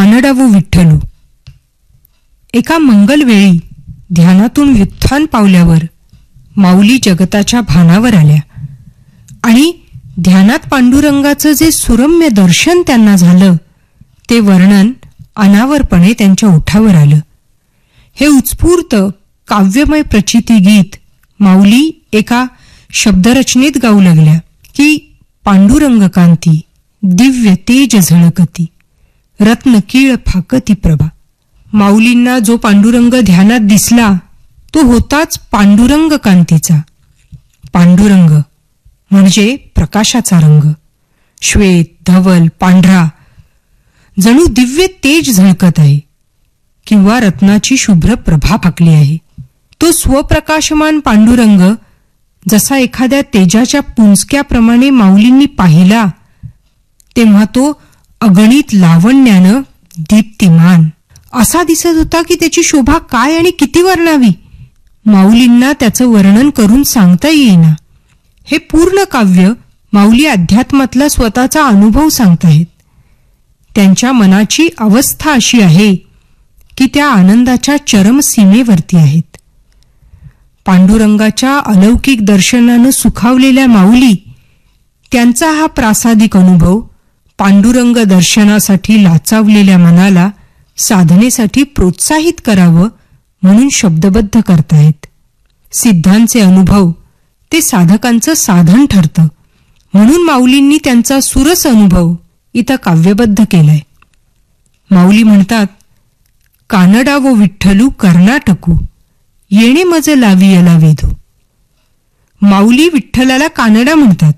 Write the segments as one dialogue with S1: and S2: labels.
S1: कानडा व विठ्ठलू. एका मंगलवेळी ध्यानातून व्युत्थान पावल्यावर माऊली जगताच्या भानावर आल्या आणि ध्यानात पांडुरंगाचं जे सुरम्य दर्शन त्यांना झालं ते वर्णन अनावरपणे त्यांच्या ओठावर आलं. हे उत्स्फूर्त काव्यमय प्रचिती गीत माऊली एका शब्दरचनेत गाऊ लागल्या की पांडुरंग कांती दिव्य तेज झळकती रत्नकीळ फाकती प्रभा. माऊलींना जो पांडुरंग ध्यानात दिसला तो होताच पांडुरंग कांतीचा. पांडुरंग म्हणजे प्रकाशाचा रंग, श्वेत, धवल, पांढरा, जणू दिव्य तेज झळकत आहे किंवा रत्नाची शुभ्र प्रभा फाकली आहे. तो स्वप्रकाशमान पांडुरंग जसा एखाद्या तेजाच्या पुंजक्याप्रमाणे माऊलींनी पाहिला तेव्हा तो अगणित लावण्यानं दीप्तिमान असा दिसत होता की त्याची शोभा काय आणि किती वर्णावी. माऊलींना त्याचं वर्णन करून सांगता येईना. हे पूर्ण काव्य माऊली अध्यात्मातला स्वतःचा अनुभव सांगताहेत. त्यांच्या मनाची अवस्था अशी आहे की त्या आनंदाच्या चरमसीमेवरती आहेत. पांडुरंगाच्या अलौकिक दर्शनानं सुखावलेल्या माऊली त्यांचा हा प्रासादिक अनुभव पांडुरंग दर्शनासाठी लाचावलेल्या मनाला साधनेसाठी प्रोत्साहित करावं म्हणून शब्दबद्ध करतायत. सिद्धांचे अनुभव ते साधकांचं साधन ठरतं म्हणून माऊलींनी त्यांचा सुरस अनुभव इथं काव्यबद्ध केलाय. माऊली म्हणतात, कानडा व विठ्ठलू कर्नाटकू येणे मज लावियला वेधू. माऊली विठ्ठलाला कानडा म्हणतात.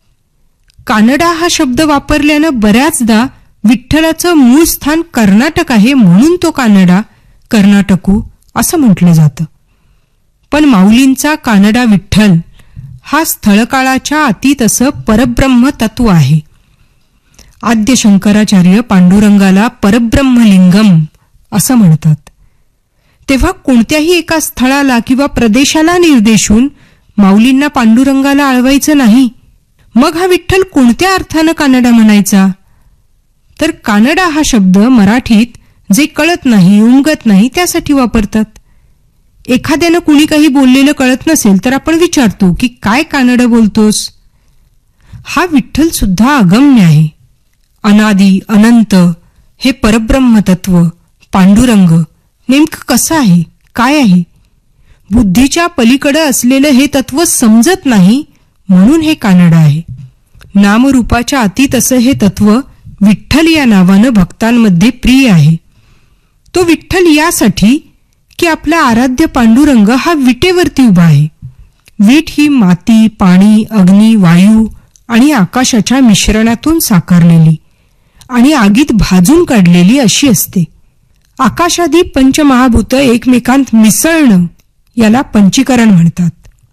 S1: कानडा हा शब्द वापरल्यानं बऱ्याचदा विठ्ठलाचं मूळ स्थान कर्नाटक आहे म्हणून तो कानडा कर्नाटकू असं म्हटलं जातं. पण माऊलींचा कानडा विठ्ठल हा स्थळकाळाच्या अतीत असं परब्रह्म तत्व आहे. आद्य शंकराचार्य पांडुरंगाला परब्रह्मलिंगम असं म्हणतात. तेव्हा कोणत्याही एका स्थळाला किंवा प्रदेशाला निर्देशून माऊलींना पांडुरंगाला आळवायचं नाही. मग हा विठ्ठल कोणत्या अर्थानं कानडा म्हणायचा? तर कानडा हा शब्द मराठीत जे कळत नाही, उमगत नाही त्यासाठी वापरतात. एखाद्यानं कुणी काही बोललेलं कळत नसेल तर आपण विचारतो की काय कानडा बोलतोस? हा विठ्ठल सुद्धा अगम्य आहे. अनादी अनंत हे परब्रह्म तत्व पांडुरंग नेमकं कसं आहे, काय आहे? बुद्धीच्या पलीकडं असलेलं हे तत्व समजत नाही म्हणून हे कानडा आहे. नामरूपाच्या अतीत असं हे तत्व विठ्ठल या नावानं भक्तांमध्ये प्रिय आहे. तो विठ्ठल यासाठी की आपला आराध्य पांडुरंग हा विटेवरती उभा आहे. वीट ही माती, पाणी, अग्नी, वायू आणि आकाशाच्या मिश्रणातून साकारलेली आणि आगीत भाजून काढलेली अशी असते. आकाशादी पंचमहाभूत एकमेकांत मिसळणं याला पंचीकरण म्हणतात.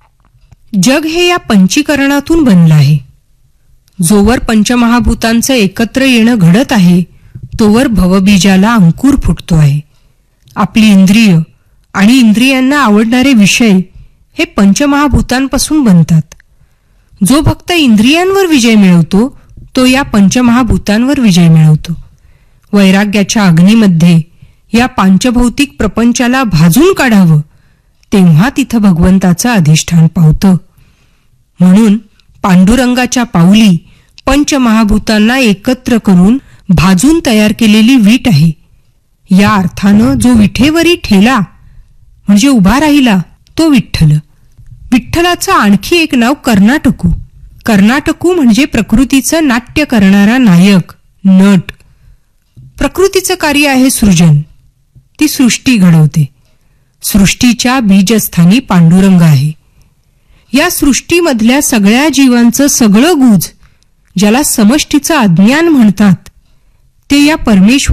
S1: जग हे या पंचीकरणातून बनलं आहे. जोवर पंचमहाभूतांचं एकत्र येणं घडत आहे तोवर भवबीजाला अंकुर फुटतो आहे. आपली इंद्रिय आणि इंद्रियांना आवडणारे विषय हे पंचमहाभूतांपासून बनतात. जो भक्त इंद्रियांवर विजय मिळवतो तो या पंचमहाभूतांवर विजय मिळवतो. वैराग्याच्या अग्नीमध्ये या पांचभौतिक प्रपंचाला भाजून काढावं तेव्हा तिथं भगवंताचं अधिष्ठान पावतं. म्हणून पांडुरंगाच्या पाऊली पंचमहाभूतांना एकत्र करून भाजून तयार केलेली वीट आहे. या अर्थानं जो विठेवरी ठेला म्हणजे उभा राहिला तो विठ्ठल. विठ्ठलाचं आणखी एक नाव कर्नाटकू. कर्नाटकू म्हणजे प्रकृतीचं नाट्य करणारा नायक, नट. प्रकृतीचं कार्य आहे सृजन. ती सृष्टी घडवते. सृष्टीच्या बीजस्थानी पांडुरंग आहे. या सृष्टीमधल्या सगळ्या जीवांचं सगळं गुज ज्याला समष्टीचं अज्ञान म्हणतात ते या परमेश्वर